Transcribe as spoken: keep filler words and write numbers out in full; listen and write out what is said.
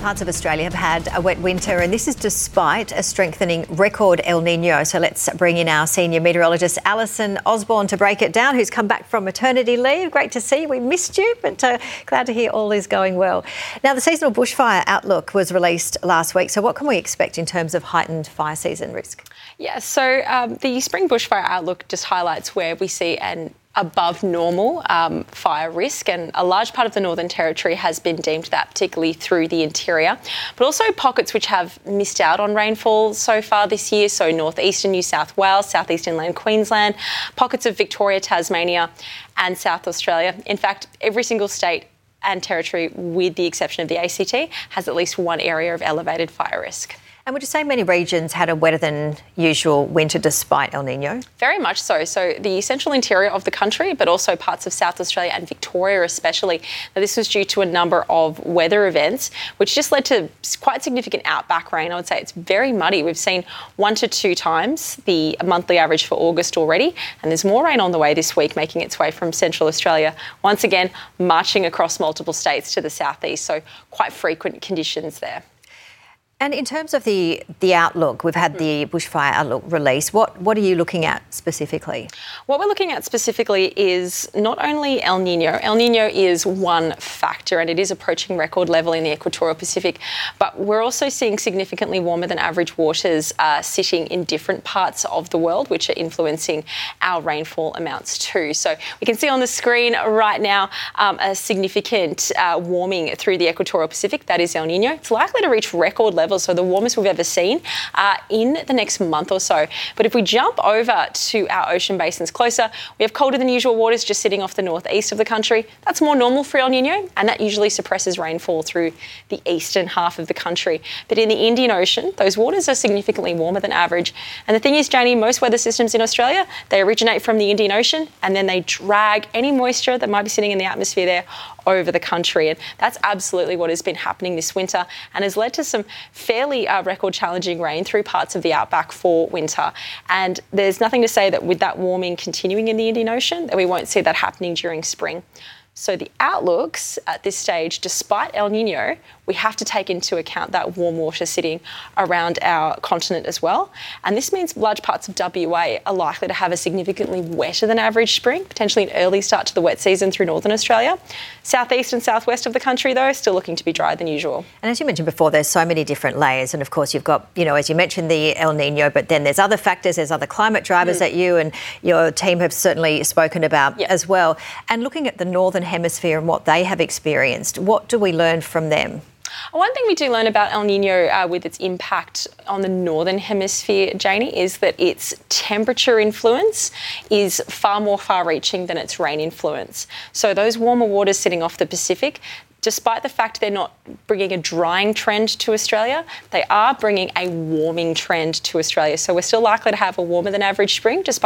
Parts of Australia have had a wet winter, and this is despite a strengthening record El Nino. So let's bring in our senior meteorologist, Alison Osborne, to break it down, who's come back from maternity leave. Great to see you. We missed you, but uh, glad to hear all is going well. Now, the seasonal bushfire outlook was released last week. So what can we expect in terms of heightened fire season risk? Yeah, so um, the spring bushfire outlook just highlights where we see an above normal um, fire risk, and a large part of the Northern Territory has been deemed that, particularly through the interior, but also pockets which have missed out on rainfall so far this year, so northeastern New South Wales, southeast inland Queensland, pockets of Victoria, Tasmania and South Australia. In fact, every single state and territory, with the exception of the A C T, has at least one area of elevated fire risk. And would you say many regions had a wetter than usual winter despite El Nino? Very much so. So the central interior of the country, but also parts of South Australia and Victoria especially. Now, this was due to a number of weather events, which just led to quite significant outback rain. I would say it's very muddy. We've seen one to two times the monthly average for August already, and there's more rain on the way this week, making its way from Central Australia, once again marching across multiple states to the southeast. So quite frequent conditions there. And in terms of the, the outlook, we've had the bushfire outlook release. What, what are you looking at specifically? What we're looking at specifically is not only El Nino. El Nino is one factor, and it is approaching record level in the equatorial Pacific, but we're also seeing significantly warmer than average waters uh, sitting in different parts of the world, which are influencing our rainfall amounts too. So we can see on the screen right now um, a significant uh, warming through the equatorial Pacific. That is El Nino. It's likely to reach record levels, so the warmest we've ever seen uh, in the next month or so. But if we jump over to our ocean basins closer, we have colder than usual waters just sitting off the northeast of the country. That's more normal for El Nino, and that usually suppresses rainfall through the eastern half of the country. But in the Indian Ocean, those waters are significantly warmer than average. And the thing is, Janie, most weather systems in Australia, they originate from the Indian Ocean, and then they drag any moisture that might be sitting in the atmosphere there over the country. And that's absolutely what has been happening this winter, and has led to some fairly uh, record challenging rain through parts of the outback for winter. And there's nothing to say that with that warming continuing in the Indian Ocean, that we won't see that happening during spring. So the outlooks at this stage, despite El Nino, we have to take into account that warm water sitting around our continent as well. And this means large parts of W A are likely to have a significantly wetter than average spring, potentially an early start to the wet season through northern Australia. Southeast and southwest of the country, though, still looking to be drier than usual. And as you mentioned before, there's so many different layers. And of course, you've got, you know, as you mentioned, the El Nino, but then there's other factors, there's other climate drivers mm. that you and your team have certainly spoken about yep. as well. And looking at the northern hemisphere and what they have experienced, what do we learn from them? One thing we do learn about El Nino uh, with its impact on the northern hemisphere, Janie, is that its temperature influence is far more far-reaching than its rain influence. So those warmer waters sitting off the Pacific, despite the fact they're not bringing a drying trend to Australia, they are bringing a warming trend to Australia. So we're still likely to have a warmer than average spring, despite